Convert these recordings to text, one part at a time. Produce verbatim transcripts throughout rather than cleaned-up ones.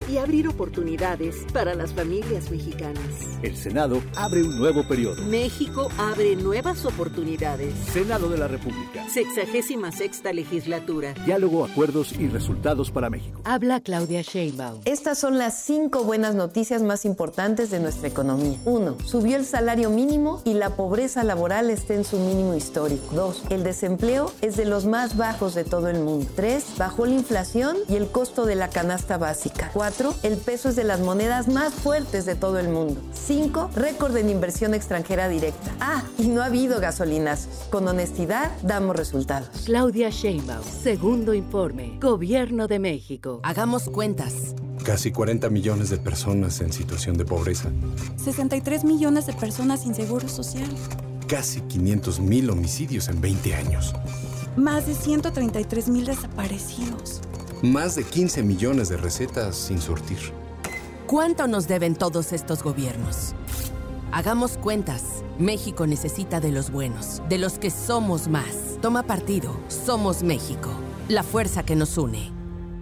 y abrir oportunidades para las familias mexicanas. El Senado abre un nuevo periodo. México abre nuevas oportunidades. Senado de la República. Sexagésima sexta legislatura. Diálogo, acuerdos y resultados para México. Habla Claudia Sheinbaum. Estas son las cinco buenas noticias más importantes de nuestra economía. Uno, subió el salario mínimo y la pobreza laboral está en su mínimo histórico. Dos, el desempleo es de los más bajos de todo el mundo. Tres, bajó la inflación y el costo de la canasta básica. Cuatro, el peso es de las monedas más fuertes de todo el mundo. Cinco, récord en inversión extranjera directa. Ah, y no ha habido gasolinazos. Con honestidad, damos resultados. Claudia Sheinbaum, segundo informe, Gobierno de México. Hagamos cuentas. Casi cuarenta millones de personas en situación de pobreza. sesenta y tres millones de personas sin seguro social. Casi quinientos mil homicidios en veinte años. Más de ciento treinta y tres mil desaparecidos. Más de quince millones de recetas sin surtir. ¿Cuánto nos deben todos estos gobiernos? Hagamos cuentas. México necesita de los buenos, de los que somos más. Toma partido. Somos México. La fuerza que nos une.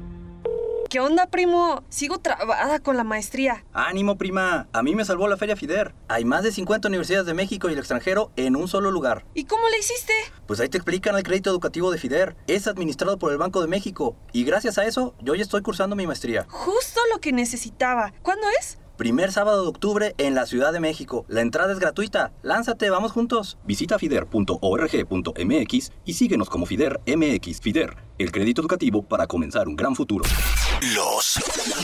¿Qué onda, primo? Sigo trabada con la maestría. ¡Ánimo, prima! A mí me salvó la Feria FIDER. Hay más de cincuenta universidades de México y el extranjero en un solo lugar. ¿Y cómo le hiciste? Pues ahí te explican el crédito educativo de FIDER. Es administrado por el Banco de México. Y gracias a eso, yo ya estoy cursando mi maestría. Justo lo que necesitaba. ¿Cuándo es? Primer sábado de octubre en la Ciudad de México. La entrada es gratuita. Lánzate, vamos juntos. Visita fider punto org punto mx y síguenos como FIDER M X. FIDER, el crédito educativo para comenzar un gran futuro. Los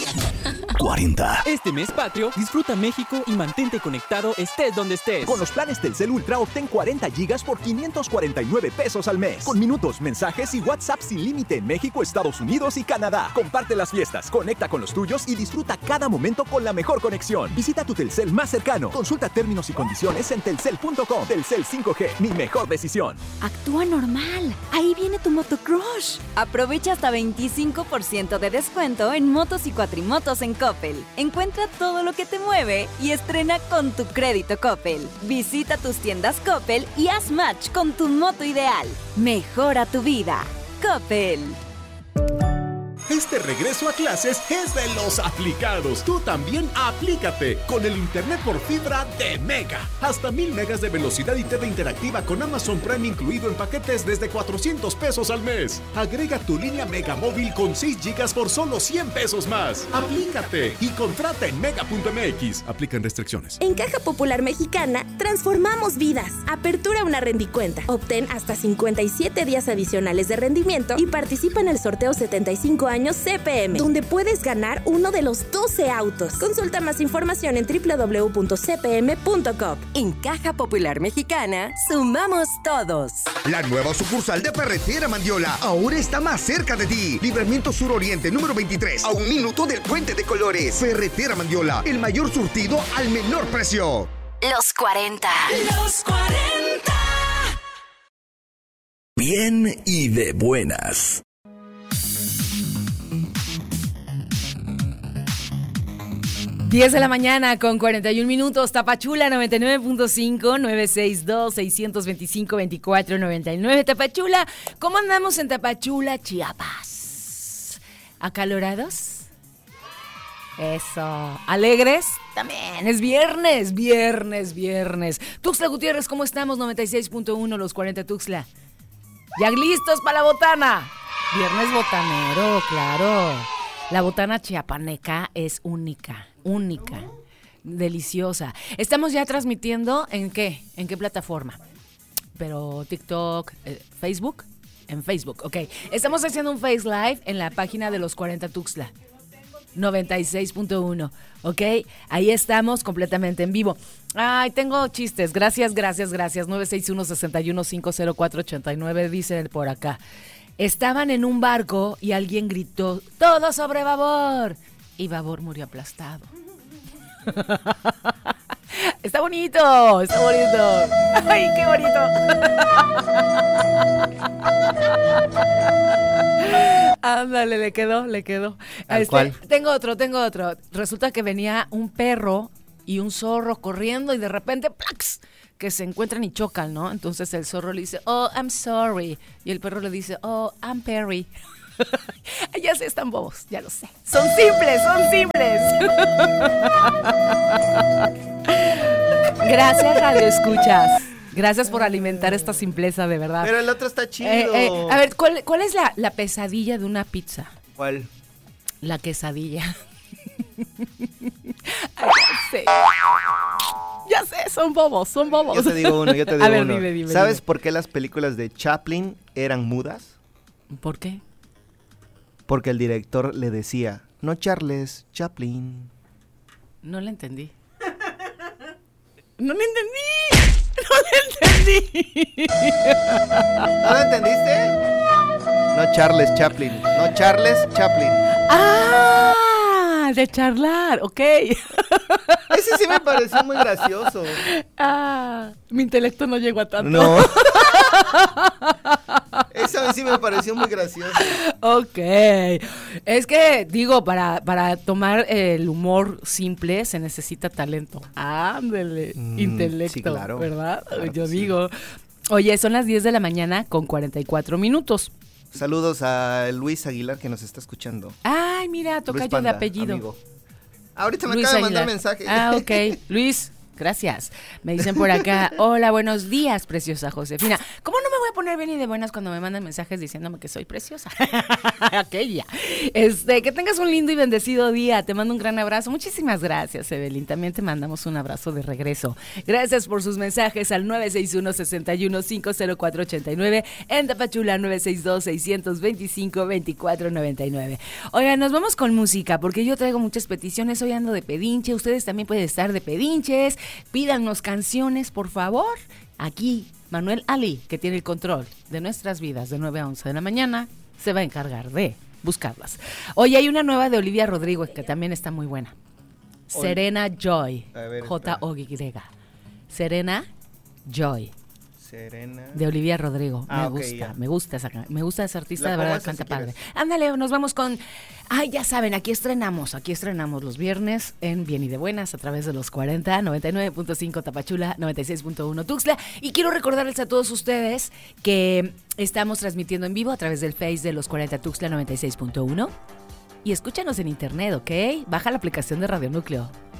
cuarenta. Este mes patrio, disfruta México y mantente conectado estés donde estés. Con los planes Telcel Ultra obtén cuarenta gigas por quinientos cuarenta y nueve pesos al mes. Con minutos, mensajes y WhatsApp sin límite en México, Estados Unidos y Canadá. Comparte las fiestas, conecta con los tuyos y disfruta cada momento con la mejor conexión. Visita tu Telcel más cercano. Consulta términos y condiciones en telcel punto com. Telcel cinco G, mi mejor decisión. Actúa normal. Ahí viene tu motocrush. Aprovecha hasta veinticinco por ciento de descuento en motos y cuatrimotos en Coppel. Encuentra todo lo que te mueve y estrena con tu crédito Coppel. Visita tus tiendas Coppel y haz match con tu moto ideal. Mejora tu vida. Coppel. Este regreso a clases es de los aplicados. Tú también aplícate con el internet por fibra de Mega. Hasta mil megas de velocidad y T V interactiva con Amazon Prime incluido en paquetes desde cuatrocientos pesos al mes. Agrega tu línea Mega móvil con seis gigas por solo cien pesos más. Aplícate y contrata en mega punto mx. Aplican restricciones. En Caja Popular Mexicana transformamos vidas. Apertura una rendicuenta. Obtén hasta cincuenta y siete días adicionales de rendimiento y participa en el sorteo setenta y cinco años C P M, donde puedes ganar uno de los doce autos. Consulta más información en doble u doble u doble u punto c p m punto com. En Caja Popular Mexicana, sumamos todos. La nueva sucursal de Ferretera Mandiola ahora está más cerca de ti. Libramiento Sur Oriente número veintitrés, a un minuto del Puente de Colores. Ferretera Mandiola, el mayor surtido al menor precio. Los cuarenta. Los cuarenta. Bien y de buenas. diez de la mañana con cuarenta y un minutos. Tapachula noventa y nueve punto cinco, nueve seis dos, seis dos cinco, veinticuatro noventa y nueve. Tapachula, ¿cómo andamos en Tapachula, Chiapas? ¿Acalorados? Eso. ¿Alegres? También. Es viernes, viernes, viernes. Tuxtla Gutiérrez, ¿cómo estamos? noventa y seis punto uno, los cuarenta Tuxtla. ¿Ya listos para la botana? Viernes botanero, claro. La botana chiapaneca es única, única, deliciosa. Estamos ya transmitiendo, ¿en qué? ¿En qué plataforma? Pero TikTok, eh, Facebook, en Facebook, ok. Estamos haciendo un Face Live en la página de los cuarenta Tuxtla, noventa y seis punto uno, ok. Ahí estamos completamente en vivo. Ay, tengo chistes, gracias, gracias, gracias. nueve seis uno, seis uno, cinco cero cuatro, ocho nueve, dicen por acá. Estaban en un barco y alguien gritó, ¡todo sobre babor! Y babor murió aplastado. Está bonito, está bonito. ¡Ay, qué bonito! Ándale, le quedó, le quedó. Este, ¿cuál? Tengo otro, tengo otro. Resulta que venía un perro y un zorro corriendo y de repente, ¡plax!, que se encuentran y chocan, ¿no? Entonces el zorro le dice, oh, I'm sorry. Y el perro le dice, oh, I'm Perry. Ya sé, están bobos, ya lo sé. Son simples, son simples. Gracias, Radio Escuchas. Gracias por alimentar esta simpleza, de verdad. Pero el otro está chido. Eh, eh, a ver, ¿cuál, cuál es la, la pesadilla de una pizza? ¿Cuál? La quesadilla. Ay, ya sé. Ya sé, son bobos, son bobos. Yo te digo uno, yo te digo a ver, uno. Dime, dime, ¿Sabes dime. por qué las películas de Chaplin eran mudas? ¿Por qué? Porque el director le decía, no Charles, Chaplin. No le entendí. No le entendí. No le entendí. ¿No lo entendiste? No Charles Chaplin, no Charles Chaplin. Ah, de charlar, ok. Ese sí me pareció muy gracioso. Ah, mi intelecto no llegó a tanto. No. Eso a mí sí me pareció muy gracioso. Ok. Es que, digo, para, para tomar el humor simple se necesita talento. Ándele, mm, intelecto, sí, claro, ¿verdad? Claro Yo digo. Sí. Oye, son las diez de la mañana con cuarenta y cuatro minutos. Saludos a Luis Aguilar que nos está escuchando. Ay, mira, tocayo de apellido. Amigo. Ahorita me Luis acaba de Aguilar. mandar mensaje. Ah, ok. Luis, gracias. Me dicen por acá, hola, buenos días, preciosa Josefina. ¿Cómo no me voy a poner bien y de buenas cuando me mandan mensajes diciéndome que soy preciosa? Aquella. Este, que tengas un lindo y bendecido día. Te mando un gran abrazo. Muchísimas gracias, Evelyn. También te mandamos un abrazo de regreso. Gracias por sus mensajes al nueve seis uno, seis uno, cinco cero cuatro ocho nueve, en Tapachula nueve seis dos, seis dos cinco, dos cuatro nueve nueve. Oigan, nos vamos con música porque yo traigo muchas peticiones. Hoy ando de pedinche. Ustedes también pueden estar de pedinches. Pídanos canciones, por favor. Aquí, Manuel Ali, que tiene el control de nuestras vidas de nueve a once de la mañana, se va a encargar de buscarlas. Hoy hay una nueva de Olivia Rodrigo que también está muy buena. Hoy. Serena Joy. J O Y. Serena Joy. Serena. De Olivia Rodrigo. Ah, me okay, gusta, yeah. me gusta esa, me gusta esa artista, La de verdad esa canta si padre. quieres. Ándale, nos vamos con. Ay, ya saben, aquí estrenamos, aquí estrenamos los viernes en Bien y de Buenas a través de los cuarenta, noventa y nueve punto cinco Tapachula, noventa y seis punto uno Tuxtla. Y quiero recordarles a todos ustedes que estamos transmitiendo en vivo a través del Face de los cuarenta Tuxtla noventa y seis punto uno. Y escúchanos en internet, ¿ok? Baja la aplicación de Radio Núcleo.